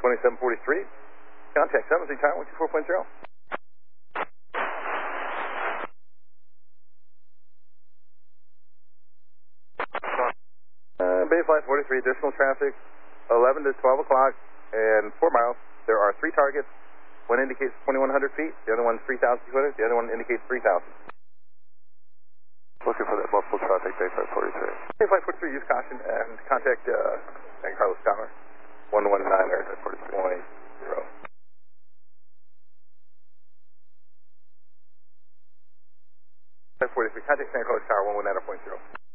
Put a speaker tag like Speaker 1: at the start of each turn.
Speaker 1: 2743. Contact 73 Tower 124.0. Bay Flight 43, additional traffic, 11 to 12 o'clock and 4 miles. There are 3 targets. One indicates 2,100 feet, the other one 3,200, the other one indicates 3,000.
Speaker 2: Looking for that multiple traffic, Bay Flight 43.
Speaker 1: Bay Flight 43, use caution and contact San Carlos Tower 119 or 40.0. Flight 43, contact San Carlos Tower 119 or 0.0.